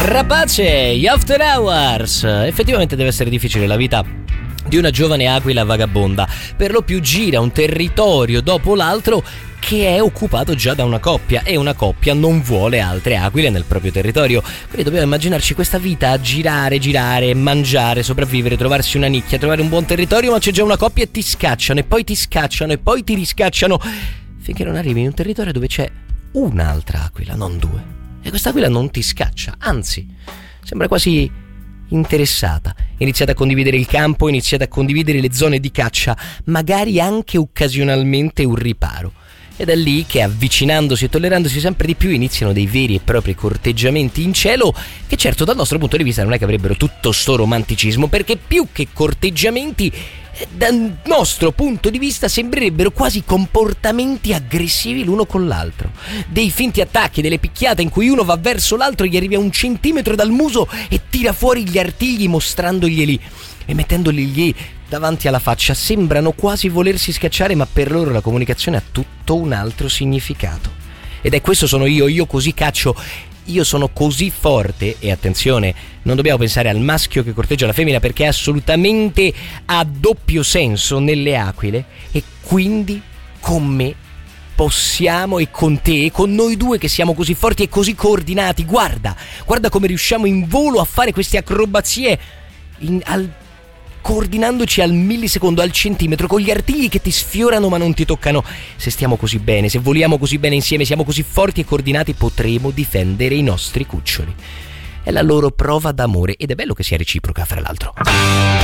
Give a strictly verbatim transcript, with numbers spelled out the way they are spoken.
Rapace, gli After Hours. Effettivamente deve essere difficile la vita di una giovane aquila vagabonda. Per lo più gira un territorio dopo l'altro che è occupato già da una coppia, e una coppia non vuole altre aquile nel proprio territorio. Quindi dobbiamo immaginarci questa vita a girare, girare, mangiare, sopravvivere, trovarsi una nicchia, trovare un buon territorio, ma c'è già una coppia e ti scacciano, e poi ti scacciano, e poi ti riscacciano, finché non arrivi in un territorio dove c'è un'altra aquila, non due. E quest'aquila non ti scaccia, anzi, sembra quasi interessata. Iniziate a condividere il campo, iniziate a condividere le zone di caccia, magari anche occasionalmente un riparo. Ed è lì che, avvicinandosi e tollerandosi sempre di più, iniziano dei veri e propri corteggiamenti in cielo, che certo dal nostro punto di vista non è che avrebbero tutto sto romanticismo, perché più che corteggiamenti, dal nostro punto di vista sembrerebbero quasi comportamenti aggressivi l'uno con l'altro, dei finti attacchi, delle picchiate in cui uno va verso l'altro, gli arriva a un centimetro dal muso e tira fuori gli artigli mostrandoglieli e mettendoli lì davanti alla faccia. Sembrano quasi volersi scacciare, ma per loro la comunicazione ha tutto un altro significato. Ed è questo sono io, io così caccio, io sono così forte. E attenzione, non dobbiamo pensare al maschio che corteggia la femmina, perché è assolutamente a doppio senso nelle aquile. E quindi con me possiamo, e con te, e con noi due che siamo così forti e così coordinati, guarda, guarda come riusciamo in volo a fare queste acrobazie in, al coordinandoci al millisecondo, al centimetro, con gli artigli che ti sfiorano ma non ti toccano. Se stiamo così bene, se voliamo così bene insieme, siamo così forti e coordinati, potremo difendere i nostri cuccioli. È la loro prova d'amore, ed è bello che sia reciproca, fra l'altro.